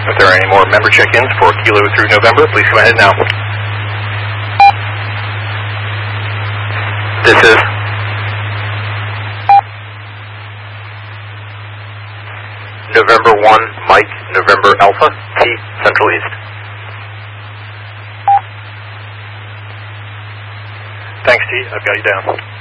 If there are any more member check-ins for Kilo through November, please come ahead now. This is November 1, Mike, November Alpha, T, Central East. Thanks, T. I've got you down.